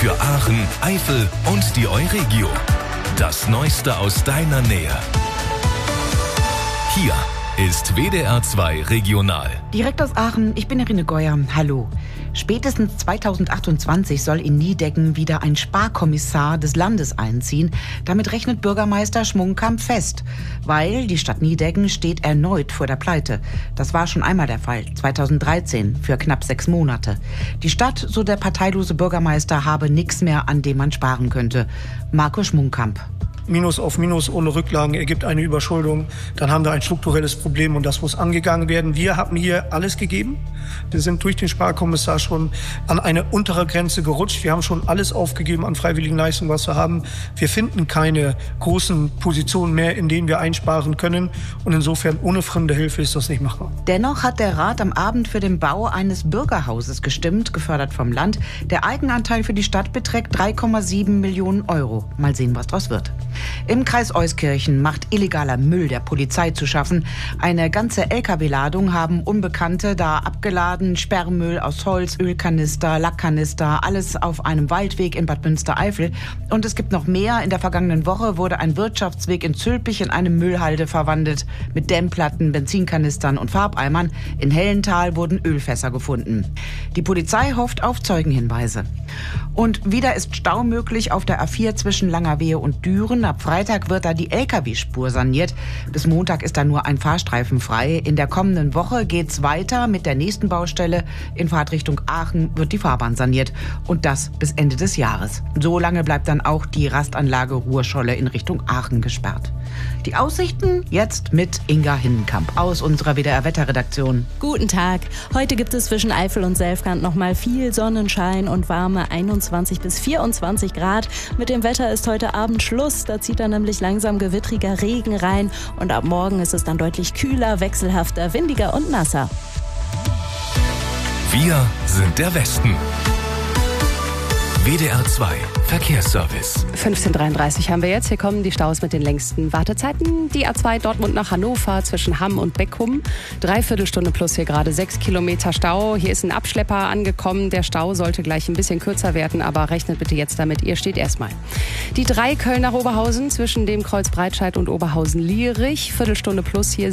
Für Aachen, Eifel und die Euregio. Das Neueste aus deiner Nähe. Hier ist WDR 2 Regional. Direkt aus Aachen, ich bin Irene Geuer. Hallo. Spätestens 2028 soll in Nideggen wieder ein Sparkommissar des Landes einziehen. Damit rechnet Bürgermeister Schmunkamp fest, weil die Stadt Nideggen steht erneut vor der Pleite. Das war schon einmal der Fall, 2013, für knapp 6 Monate. Die Stadt, so der parteilose Bürgermeister, habe nichts mehr, an dem man sparen könnte. Marco Schmunkamp. Minus auf Minus ohne Rücklagen ergibt eine Überschuldung. Dann haben wir ein strukturelles Problem und das muss angegangen werden. Wir haben hier alles gegeben. Wir sind durch den Sparkommissar schon an eine untere Grenze gerutscht. Wir haben schon alles aufgegeben an freiwilligen Leistungen, was wir haben. Wir finden keine großen Positionen mehr, in denen wir einsparen können. Und insofern ohne fremde Hilfe ist das nicht machbar. Dennoch hat der Rat am Abend für den Bau eines Bürgerhauses gestimmt, gefördert vom Land. Der Eigenanteil für die Stadt beträgt 3,7 Millionen Euro. Mal sehen, was draus wird. Im Kreis Euskirchen macht illegaler Müll der Polizei zu schaffen. Eine ganze LKW-Ladung haben Unbekannte da abgeladen. Sperrmüll aus Holz, Ölkanister, Lackkanister, alles auf einem Waldweg in Bad Münstereifel. Und es gibt noch mehr. In der vergangenen Woche wurde ein Wirtschaftsweg in Zülpich in eine Müllhalde verwandelt. Mit Dämmplatten, Benzinkanistern und Farbeimern. In Hellental wurden Ölfässer gefunden. Die Polizei hofft auf Zeugenhinweise. Und wieder ist Stau möglich auf der A4 zwischen Langerwehe und Düren. Ab Freitag wird da die LKW-Spur saniert. Bis Montag ist da nur ein Fahrstreifen frei. In der kommenden Woche geht's weiter mit der nächsten Baustelle. In Fahrtrichtung Aachen wird die Fahrbahn saniert. Und das bis Ende des Jahres. So lange bleibt dann auch die Rastanlage Ruhrscholle in Richtung Aachen gesperrt. Die Aussichten jetzt mit Inga Hinnenkamp aus unserer WDR-Wetterredaktion. Guten Tag. Heute gibt es zwischen Eifel und Selfkant noch mal viel Sonnenschein und warme 21 bis 24 Grad. Mit dem Wetter ist heute Abend Schluss. Da zieht dann nämlich langsam gewittriger Regen rein. Und ab morgen ist es dann deutlich kühler, wechselhafter, windiger und nasser. Wir sind der Westen. WDR 2 Verkehrsservice. 15:33 haben wir jetzt. Hier kommen die Staus mit den längsten Wartezeiten. Die A2 Dortmund nach Hannover zwischen Hamm und Beckum. 3/4 Stunde plus hier gerade 6 Kilometer Stau. Hier ist ein Abschlepper angekommen. Der Stau sollte gleich ein bisschen kürzer werden, aber rechnet bitte jetzt damit. Ihr steht erstmal. Die 3 Köln nach Oberhausen zwischen dem Kreuz Breitscheid und Oberhausen-Lierich. Viertelstunde plus hier